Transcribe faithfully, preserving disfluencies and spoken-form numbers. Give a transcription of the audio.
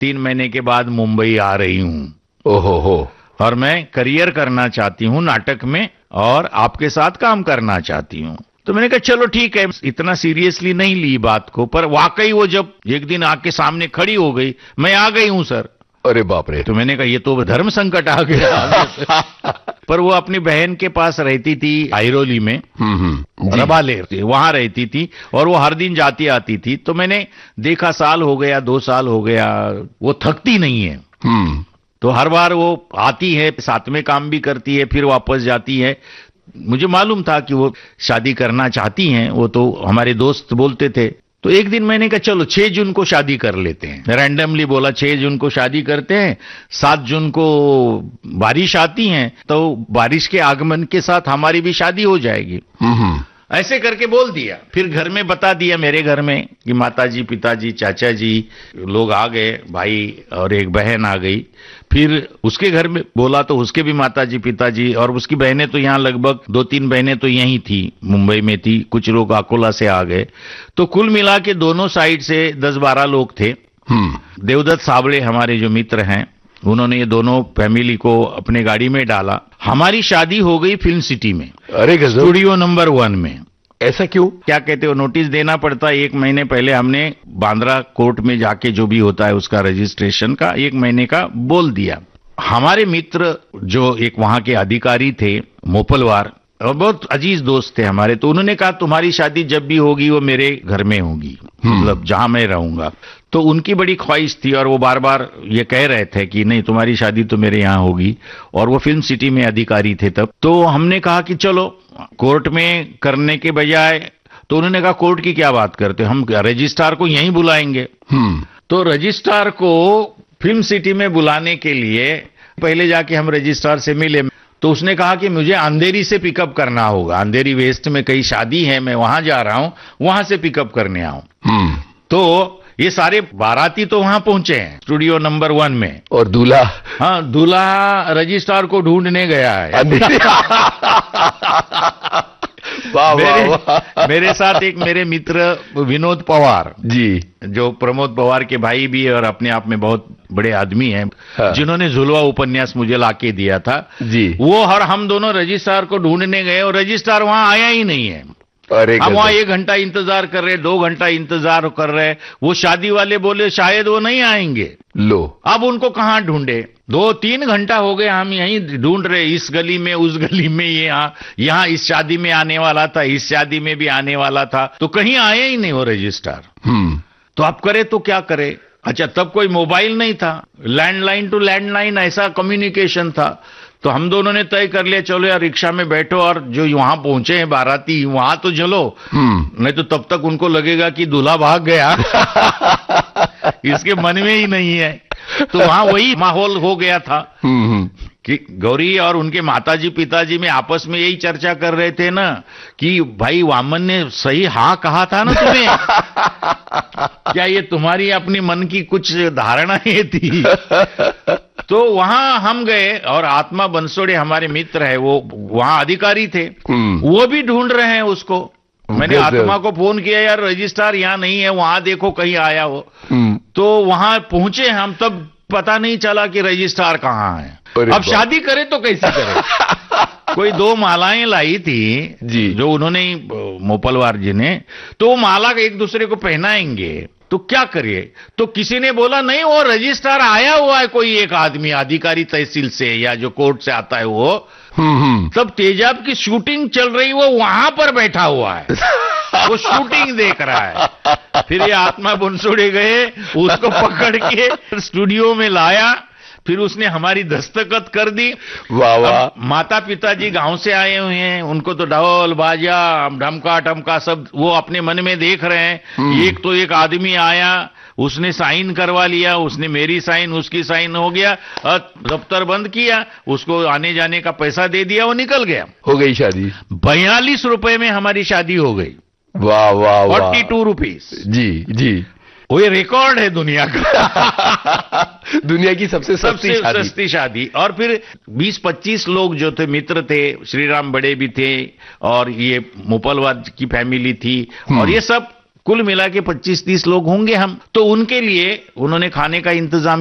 तीन महीने के बाद मुंबई आ रही हूँ। ओहो हो। और मैं करियर करना चाहती हूँ नाटक में और आपके साथ काम करना चाहती हूँ। तो मैंने कहा चलो ठीक है, इतना सीरियसली नहीं ली बात को, पर वाकई वो जब एक दिन आके सामने खड़ी हो गई, मैं आ गई हूँ सर। अरे बाप रे। तो मैंने कहा ये तो धर्म संकट आ गया। पर वो अपनी बहन के पास रहती थी आइरोली में, रबाले, वहां रहती थी और वो हर दिन जाती आती थी। तो मैंने देखा साल हो गया, दो साल हो गया, वो थकती नहीं है। तो हर बार वो आती है, साथ में काम भी करती है, फिर वापस जाती है। मुझे मालूम था कि वो शादी करना चाहती हैं, वो तो हमारे दोस्त बोलते थे। तो एक दिन मैंने कहा चलो छह जून को शादी कर लेते हैं। रैंडमली बोला छह जून को शादी करते हैं, सात जून को बारिश आती है तो बारिश के आगमन के साथ हमारी भी शादी हो जाएगी। ऐसे करके बोल दिया। फिर घर में बता दिया, मेरे घर में, कि माताजी, पिताजी, चाचा जी लोग आ गए, भाई और एक बहन आ गई। फिर उसके घर में बोला तो उसके भी माताजी, पिताजी और उसकी बहनें, तो यहाँ लगभग दो तीन बहनें तो यहीं थी, मुंबई में थी, कुछ लोग अकोला से आ गए। तो कुल मिला के दोनों साइड से दस बारह लोग थे। देवदत्त साबळे हमारे जो मित्र हैं, उन्होंने ये दोनों फैमिली को अपने गाड़ी में डाला। हमारी शादी हो गई फिल्म सिटी में। अरे गजब। स्टूडियो नंबर वन में। ऐसा क्यों? क्या कहते हो, नोटिस देना पड़ता है। एक महीने पहले हमने बांद्रा कोर्ट में जाके जो भी होता है उसका रजिस्ट्रेशन का एक महीने का बोल दिया। हमारे मित्र जो एक वहां के अधिकारी थे, मोपलवार, और बहुत अजीज दोस्त थे हमारे, तो उन्होंने कहा तुम्हारी शादी जब भी होगी वो मेरे घर में होगी, मतलब जहां मैं रहूंगा। तो उनकी बड़ी ख्वाहिश थी और वो बार बार ये कह रहे थे कि नहीं तुम्हारी शादी तो मेरे यहाँ होगी। और वो फिल्म सिटी में अधिकारी थे तब। तो हमने कहा कि चलो कोर्ट में करने के बजाय, तो उन्होंने कहा कोर्ट की क्या बात करते, हम रजिस्ट्रार को यहीं बुलाएंगे। तो रजिस्ट्रार को फिल्म सिटी में बुलाने के लिए पहले जाके हम रजिस्ट्रार से मिले। तो उसने कहा कि मुझे अंधेरी से पिकअप करना होगा, अंधेरी वेस्ट में कहीं शादी है, मैं वहां जा रहा हूं, वहां से पिकअप करने आऊं। तो ये सारे बाराती तो वहां पहुंचे हैं स्टूडियो नंबर वन में। और दूल्हा? हाँ, दूल्हा रजिस्ट्रार को ढूंढने गया है। वाह मेरे, वाह। मेरे साथ एक मेरे मित्र विनोद पवार जी, जो प्रमोद पवार के भाई भी है और अपने आप में बहुत बड़े आदमी हैं। हाँ। जिन्होंने झुलवा उपन्यास मुझे लाके दिया था जी, वो और हम दोनों रजिस्ट्रार को ढूंढने गए और रजिस्ट्रार वहां आया ही नहीं है। अरे हम वहां एक घंटा इंतजार कर रहे, दो घंटा इंतजार कर रहे। वो शादी वाले बोले शायद वो नहीं आएंगे। लो, अब उनको कहां ढूंढे? दो तीन घंटा हो गए हम यहीं ढूंढ रहे, इस गली में, उस गली में, ये यहाँ यहाँ इस शादी में आने वाला था, इस शादी में भी आने वाला था, तो कहीं आया ही नहीं वो रजिस्ट्रार। तो आप करे तो क्या करे? अच्छा, तब कोई मोबाइल नहीं था, लैंडलाइन टू लैंडलाइन ऐसा कम्युनिकेशन था। तो हम दोनों ने तय कर लिया चलो यार रिक्शा में बैठो और जो वहां पहुंचे हैं बाराती वहां तो चलो, नहीं तो तब तक उनको लगेगा कि दूल्हा भाग गया। इसके मन में ही नहीं है। तो वहां वही माहौल हो गया था कि गौरी और उनके माताजी पिताजी में आपस में यही चर्चा कर रहे थे ना कि भाई वामन ने सही हाँ कहा था ना तुम्हें। क्या ये तुम्हारी अपनी मन की कुछ धारणाएं थी? तो वहां हम गए और आत्मा बंसोड़े हमारे मित्र है, वो वहां अधिकारी थे, वो भी ढूंढ रहे हैं उसको। मैंने आत्मा को फोन किया, यार रजिस्ट्रार यहाँ नहीं है, वहां देखो कहीं आया हो। तो वहां पहुंचे हम, तब पता नहीं चला कि रजिस्ट्रार कहाँ है। अब शादी करे तो कैसे करे? कोई दो मालाएं लाई थी जी, जो उन्होंने मोपलवार जी ने, तो वो माला एक दूसरे को पहनाएंगे तो क्या करिए? तो किसी ने बोला नहीं वो रजिस्ट्रार आया हुआ है, कोई एक आदमी अधिकारी तहसील से या जो कोर्ट से आता है वो। तब तेजाब की शूटिंग चल रही, वो वहां पर बैठा हुआ है, वो शूटिंग देख रहा है। फिर ये आत्मा बंसोड़े गए, उसको पकड़ के स्टूडियो में लाया, फिर उसने हमारी दस्तखत कर दी। वाह वाह। माता पिताजी गांव से आए हुए हैं, उनको तो ढोल बाजा ढमका टमका सब वो अपने मन में देख रहे हैं। एक तो एक आदमी आया, उसने साइन करवा लिया, उसने मेरी साइन उसकी साइन हो गया, दफ्तर बंद किया, उसको आने जाने का पैसा दे दिया, वो निकल गया। हो गई शादी। बयालीस रुपए में हमारी शादी हो गई। वाह वाह वाह। Forty two rupees. जी जी, वो ये रिकॉर्ड है दुनिया का। दुनिया की सबसे सस्ती शादी। सस्ती शादी। और फिर बीस पच्चीस लोग जो थे मित्र थे, श्रीराम बड़े भी थे और ये मोपलवार की फैमिली थी, और ये सब कुल मिला के पच्चीस तीस लोग होंगे हम, तो उनके लिए उन्होंने खाने का इंतजाम